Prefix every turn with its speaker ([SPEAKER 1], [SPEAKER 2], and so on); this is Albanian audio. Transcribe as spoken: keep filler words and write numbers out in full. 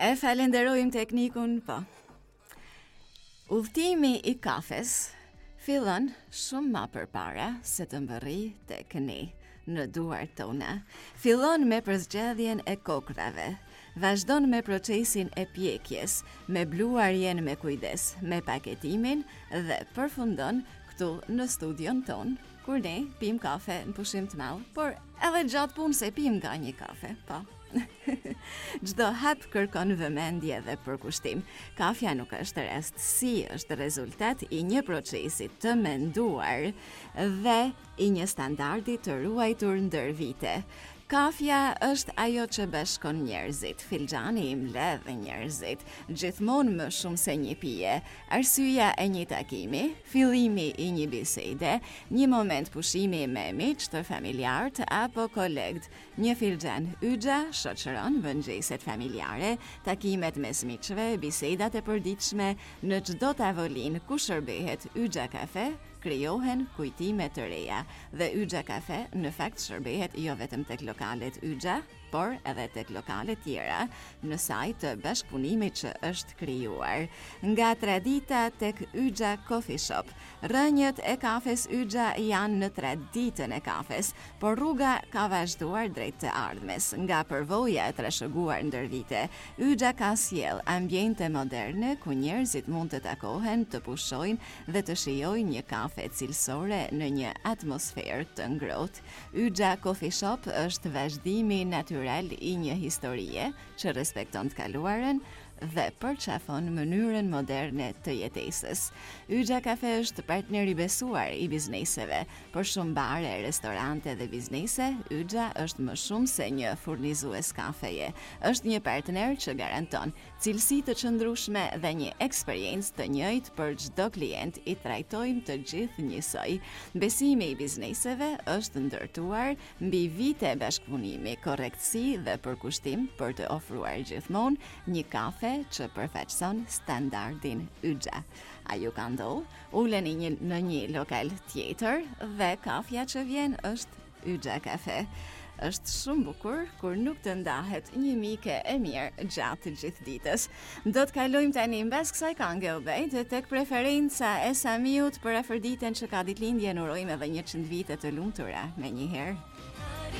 [SPEAKER 1] E falenderojmë teknikun, po. Udhtimi i kafes fillon shumë më përpara se të mbërri tek ne në duart tona. Fillon me përzgjedhjen e kokrave, vazhdon me procesin e pjekjes, me bluarjen me kujdes, me paketimin dhe përfundon këtu në studion ton, kur ne pim kafe në pushim të madh, por edhe gjatë punës e pim nga një kafe, po. Çdo hap kërkon vëmendje dhe përkushtim. Kafja nuk është rastësi, është rezultat i një procesi të menduar dhe i një standardi të ruajtur ndër vite. Kafja është ajo që bashkon njerëzit, filxhani i mbledh njerëzit, gjithmonë më shumë se një pije, arsyeja e një takimi, fillimi i një bisede, një moment pushimi me miq të familjarët apo kolegët. Një filxhan yxha shoqëron mëngjeset familjare, takimet mes miqve, bisedat e përditshme, në çdo tavolinë ku shërbehet yxha kafe, krijohen kujtime të reja dhe yxha kafe në fakt shërbehet jo vetëm tek lokalet yxha, por edhe tek lokale tjera në saj të bashkëpunimit që është krijuar. Nga tradita tek yxha Coffee Shop, rrënjët e kafes yxha janë në traditën e kafes, por rruga ka vazhduar drejt të ardhmes. Nga përvoja e trashëguar ndër vite, yxha ka sjell ambiente moderne ku njerëzit mund të takohen, të pushojnë dhe të shijojnë një kafe cilësore në një atmosferë të ngrohtë. Yxha Coffee Shop është vazhdimi natyral i një historie që respekton të kaluarën dhe përqafon mënyrën moderne të jetesës. Yxha Kafe është partner i besuar i bizneseve. Për shumë bare, restorante dhe biznese, Yxha është më shumë se një furnizues kafeje. Është një partner që garanton cilësi të qëndrueshme dhe një eksperiencë të njëjtë për çdo klient, i trajtojmë të gjithë njësoj. Besimi i bizneseve është ndërtuar mbi vite bashkëpunimi, korrektësi dhe përkushtim për të ofruar gjithmonë një kafe që përfaqëson standardin yxha. A ju ka ndodhur? Uleni një, në një lokal tjetër dhe kafja që vjen është yxha kafe. Është shumë bukur kur nuk të ndahet një mike e mirë gjatë gjithë ditës. Do të kalojmë tani mbas kësaj këngë obejt tek preferenca e Samiut për afërditën që ka ditëlindjen, urojmë edhe njëqind vite të lumtura me njëherë.